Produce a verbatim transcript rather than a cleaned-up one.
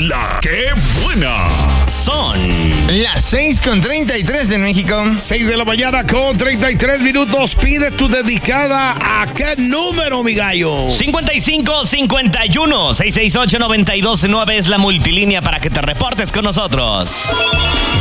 la que buena. Son las seis con treinta y tres en México. seis de la mañana con treinta y tres minutos. Pide tu dedicada a qué número, mi gallo. cincuenta y cinco cincuenta y uno seiscientos sesenta y ocho noventa y dos nueve es la multilínea para que te reportes con nosotros.